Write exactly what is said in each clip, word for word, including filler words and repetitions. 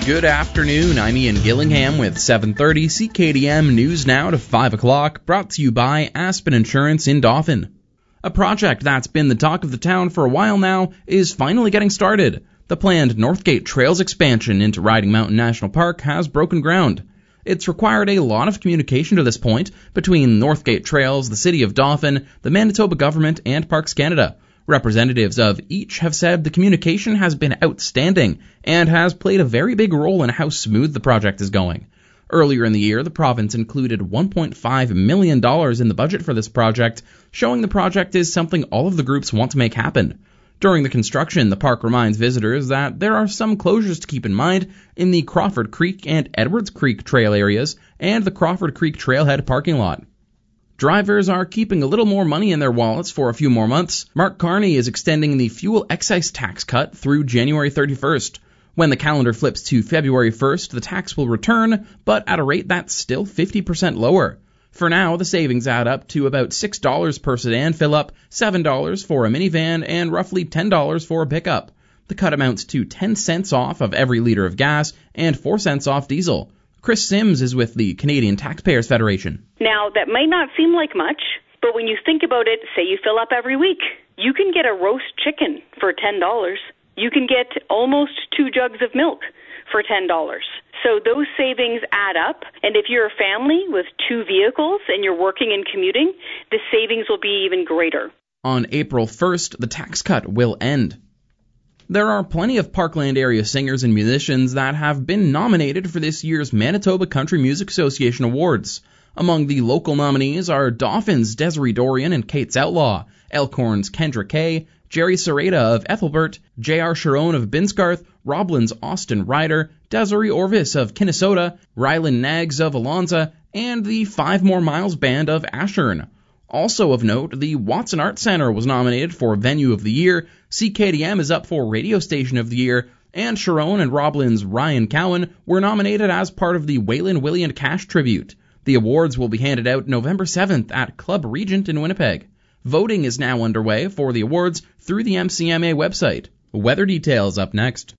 Good afternoon, I'm Ian Gillingham with seven thirty C K D M News Now to five o'clock, brought to you by Aspen Insurance in Dauphin. A project that's been the talk of the town for a while now is finally getting started. The planned Northgate Trails expansion into Riding Mountain National Park has broken ground. It's required a lot of communication to this point between Northgate Trails, the City of Dauphin, the Manitoba government, and Parks Canada. Representatives of each have said the communication has been outstanding and has played a very big role in how smooth the project is going. Earlier in the year, the province included one point five million dollars in the budget for this project, showing the project is something all of the groups want to make happen. During the construction, the park reminds visitors that there are some closures to keep in mind in the Crawford Creek and Edwards Creek trail areas and the Crawford Creek Trailhead parking lot. Drivers are keeping a little more money in their wallets for a few more months. Mark Carney is extending the fuel excise tax cut through January thirty-first. When the calendar flips to February first, the tax will return, but at a rate that's still fifty percent lower. For now, the savings add up to about six dollars per sedan fill-up, seven dollars for a minivan, and roughly ten dollars for a pickup. The cut amounts to ten cents off of every liter of gas and four cents off diesel. Chris Sims is with the Canadian Taxpayers Federation. Now, that might not seem like much, but when you think about it, say you fill up every week, you can get a roast chicken for ten dollars. You can get almost two jugs of milk for ten dollars. So those savings add up, and if you're a family with two vehicles and you're working and commuting, the savings will be even greater. On April first, the tax cut will end. There are plenty of Parkland area singers and musicians that have been nominated for this year's Manitoba Country Music Association Awards. Among the local nominees are Dauphin's Desiree Dorian and Kate's Outlaw, Elkhorn's Kendra Kay, Jerry Serrata of Ethelbert, J R Sharon of Binscarth, Roblin's Austin Ryder, Desiree Orvis of Kinnesota, Rylan Nags of Alonza, and the Five More Miles Band of Ashern. Also of note, the Watson Arts Center was nominated for Venue of the Year, C K D M is up for Radio Station of the Year, and Sharon and Roblin's Ryan Cowan were nominated as part of the Waylon William Cash Tribute. The awards will be handed out November seventh at Club Regent in Winnipeg. Voting is now underway for the awards through the M C M A website. Weather details up next.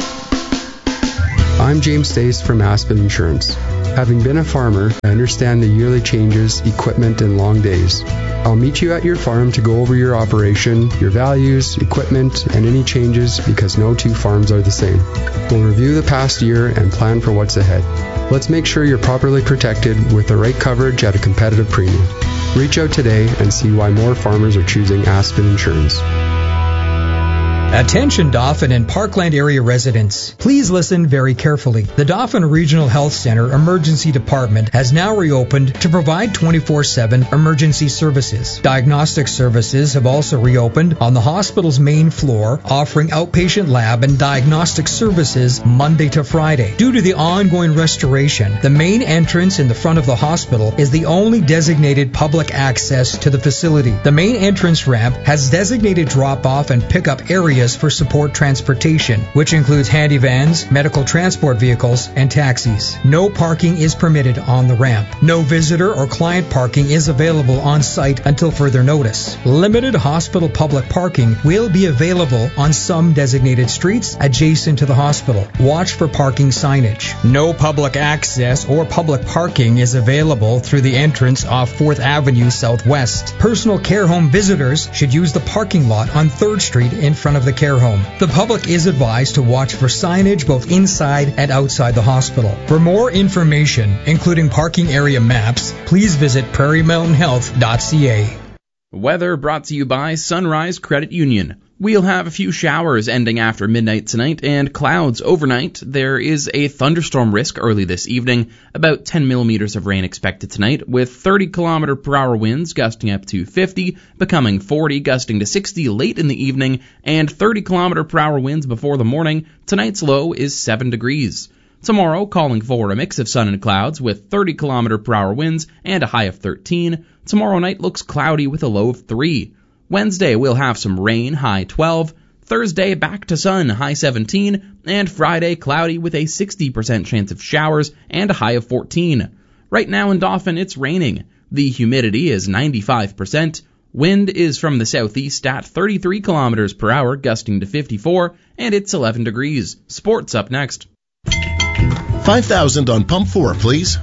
I'm James Stace from Aspen Insurance. Having been a farmer, I understand the yearly changes, equipment, and long days. I'll meet you at your farm to go over your operation, your values, equipment, and any changes because no two farms are the same. We'll review the past year and plan for what's ahead. Let's make sure you're properly protected with the right coverage at a competitive premium. Reach out today and see why more farmers are choosing Aspen Insurance. Attention Dauphin and Parkland area residents. Please listen very carefully. The Dauphin Regional Health Center Emergency Department has now reopened to provide twenty-four seven emergency services. Diagnostic services have also reopened on the hospital's main floor, offering outpatient lab and diagnostic services Monday to Friday. Due to the ongoing restoration, the main entrance in the front of the hospital is the only designated public access to the facility. The main entrance ramp has designated drop-off and pickup areas for support transportation, which includes handy vans, medical transport vehicles, and taxis. No parking is permitted on the ramp. No visitor or client parking is available on site until further notice. Limited hospital public parking will be available on some designated streets adjacent to the hospital. Watch for parking signage. No public access or public parking is available through the entrance off fourth Avenue Southwest. Personal care home visitors should use the parking lot on third Street in front of the care home. The public is advised to watch for signage both inside and outside the hospital. For more information, including parking area maps, please visit prairie mountain health dot c a. Weather brought to you by Sunrise Credit Union. We'll have a few showers ending after midnight tonight and clouds overnight. There is a thunderstorm risk early this evening, about ten millimeters of rain expected tonight, with thirty kilometer per hour winds gusting up to fifty, becoming forty, gusting to sixty late in the evening, and thirty kilometer per hour winds before the morning. Tonight's low is seven degrees. Tomorrow, calling for a mix of sun and clouds with thirty kilometer per hour winds and a high of thirteen. Tomorrow night looks cloudy with a low of three. Wednesday, we'll have some rain, high twelve. Thursday, back to sun, high seventeen. And Friday, cloudy with a sixty percent chance of showers and a high of fourteen. Right now in Dauphin, it's raining. The humidity is ninety-five percent. Wind is from the southeast at thirty-three kilometers per hour, gusting to fifty-four, and it's eleven degrees. Sports up next. five thousand on pump four, please.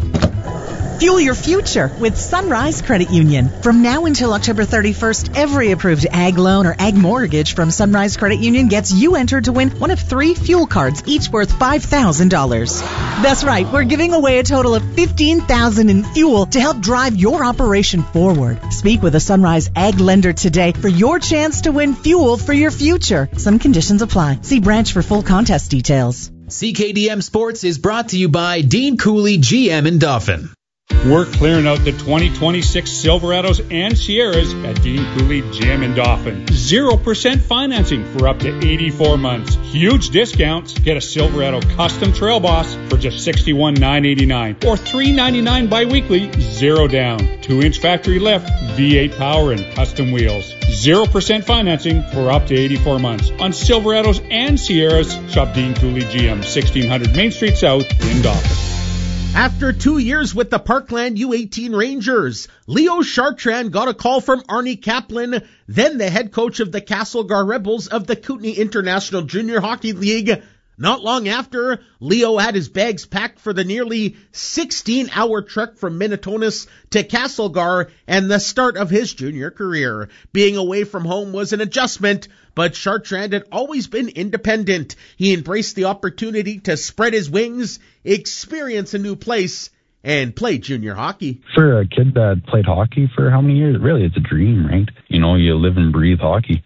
Fuel your future with Sunrise Credit Union. From now until October thirty-first, every approved ag loan or ag mortgage from Sunrise Credit Union gets you entered to win one of three fuel cards, each worth five thousand dollars. That's right, we're giving away a total of fifteen thousand dollars in fuel to help drive your operation forward. Speak with a Sunrise Ag lender today for your chance to win fuel for your future. Some conditions apply. See branch for full contest details. C K D M Sports is brought to you by Dean Cooley G M in Dauphin. We're clearing out the twenty twenty-six Silverados and Sierras at Dean Cooley G M in Dauphin. zero percent financing for up to eighty-four months. Huge discounts. Get a Silverado Custom Trail Boss for just sixty-one thousand nine hundred eighty-nine dollars or three hundred ninety-nine dollars bi-weekly, zero down. two inch factory lift, V eight power, and custom wheels. zero percent financing for up to eighty-four months. On Silverados and Sierras, shop Dean Cooley G M, sixteen hundred Main Street South in Dauphin. After two years with the Parkland U eighteen Rangers, Leo Chartrand got a call from Arnie Kaplan, then the head coach of the Castlegar Rebels of the Kootenay International Junior Hockey League. Not long after, Leo had his bags packed for the nearly sixteen-hour trek from Minnetonka to Castlegar and the start of his junior career. Being away from home was an adjustment, but Chartrand had always been independent. He embraced the opportunity to spread his wings, experience a new place, and play junior hockey. For a kid that played hockey for how many years, really, it's a dream, right? You know, you live and breathe hockey.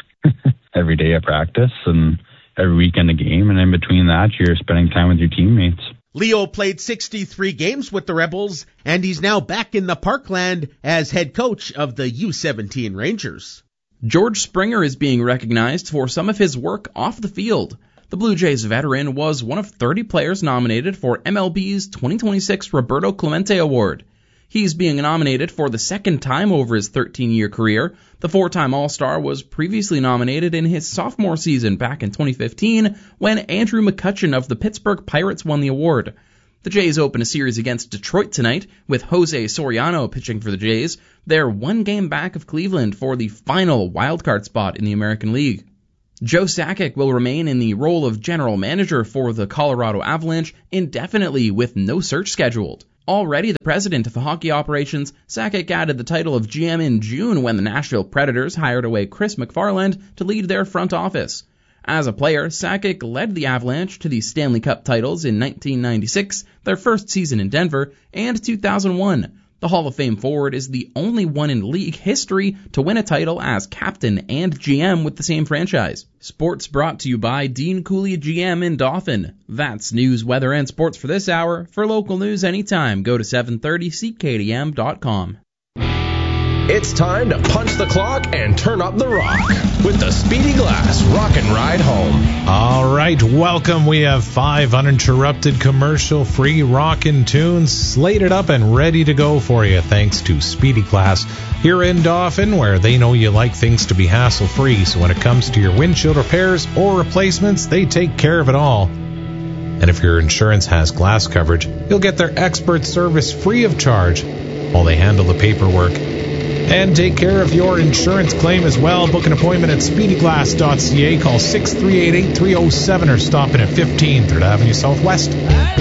Every day at practice and every weekend a game, and in between that, you're spending time with your teammates. Leo played sixty-three games with the Rebels, and he's now back in the Parkland as head coach of the U seventeen Rangers. George Springer is being recognized for some of his work off the field. The Blue Jays veteran was one of thirty players nominated for M L B's twenty twenty-six Roberto Clemente Award. He's being nominated for the second time over his thirteen-year career. The four-time All-Star was previously nominated in his sophomore season back in twenty fifteen when Andrew McCutcheon of the Pittsburgh Pirates won the award. The Jays open a series against Detroit tonight with Jose Soriano pitching for the Jays. They're one game back of Cleveland for the final wildcard spot in the American League. Joe Sakic will remain in the role of general manager for the Colorado Avalanche indefinitely with no search scheduled. Already the president of the hockey operations, Sakic added the title of G M in June when the Nashville Predators hired away Chris McFarland to lead their front office. As a player, Sakic led the Avalanche to the Stanley Cup titles in nineteen ninety-six, their first season in Denver, and two thousand one. The Hall of Fame forward is the only one in league history to win a title as captain and G M with the same franchise. Sports brought to you by Dean Cooley G M in Dauphin. That's news, weather, and sports for this hour. For local news anytime, go to seven thirty C K D M dot com. It's time to punch the clock and turn up the rock with the Speedy Glass Rock and Ride Home. All right, welcome. We have five uninterrupted commercial-free rockin' tunes slated up and ready to go for you thanks to Speedy Glass here in Dauphin, where they know you like things to be hassle-free. So when it comes to your windshield repairs or replacements, they take care of it all. And if your insurance has glass coverage, you'll get their expert service free of charge while they handle the paperwork. And take care of your insurance claim as well. Book an appointment at speedy glass dot c a. Call six three eight, eight three zero seven or stop in at fifteen third Avenue Southwest.